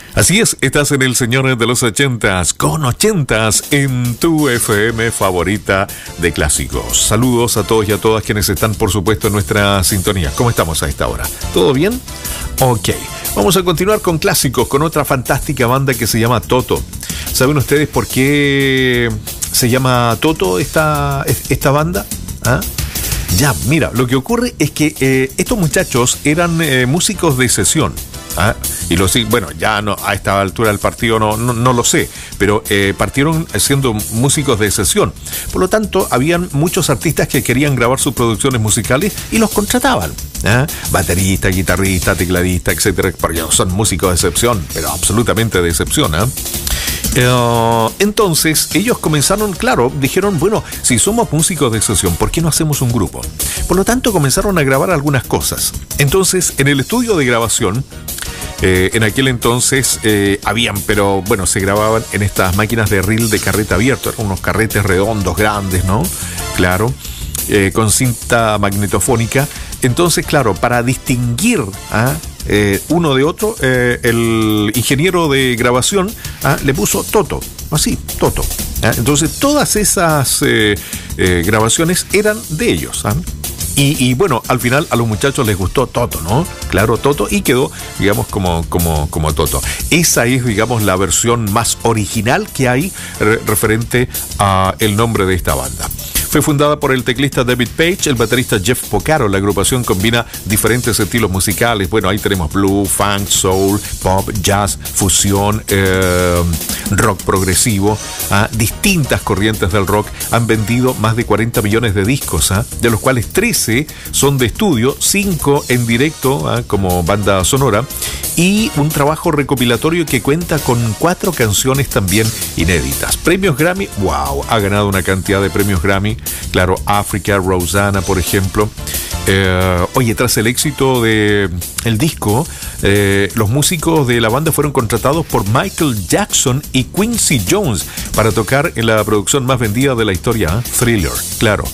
Así es, estás en el Señor de los 80s, con 80s en tu FM favorita de clásicos. Saludos a todos y a todas quienes están, por supuesto, en nuestra sintonía. ¿Cómo estamos a esta hora? ¿Todo bien? Ok, vamos a continuar con clásicos, con otra fantástica banda que se llama Toto. ¿Saben ustedes por qué se llama Toto esta banda? ¿Ah? Ya, mira, lo que ocurre es que estos muchachos eran músicos de sesión. ¿Ah? Y bueno, ya no, a esta altura del partido no lo sé, pero partieron siendo músicos de sesión. Por lo tanto, habían muchos artistas que querían grabar sus producciones musicales y los contrataban. ¿Ah? Baterista, guitarrista, tecladista, etcétera, porque son músicos de excepción, pero absolutamente de excepción. Entonces ellos comenzaron, claro, dijeron, bueno, si somos músicos de sesión, ¿por qué no hacemos un grupo? Por lo tanto comenzaron a grabar algunas cosas. Entonces en el estudio de grabación, en aquel entonces pero bueno, se grababan en estas máquinas de reel de carrete abierto, eran unos carretes redondos grandes, ¿no? Claro, con cinta magnetofónica. Entonces, claro, para distinguir uno de otro, el ingeniero de grabación le puso Toto, así, Toto. Entonces, todas esas grabaciones eran de ellos. Y bueno, al final a los muchachos les gustó Toto, ¿no? Claro, Toto, y quedó, digamos, como Toto. Esa es, digamos, la versión más original que hay referente a el nombre de esta banda. Fue fundada por el teclista David Page, el baterista Jeff Porcaro. La agrupación combina diferentes estilos musicales. Bueno, ahí tenemos blues, funk, soul, pop, jazz, fusión, rock progresivo. Distintas corrientes del rock. Han vendido más de 40 millones de discos, de los cuales 13 son de estudio, 5 en directo como banda sonora, y un trabajo recopilatorio que cuenta con 4 canciones también inéditas. Premios Grammy, wow, ha ganado una cantidad de premios Grammy. Claro, África, Rosanna, por ejemplo. Oye, tras el éxito del disco, los músicos de la banda fueron contratados por Michael Jackson y Quincy Jones para tocar en la producción más vendida de la historia, Thriller. Claro,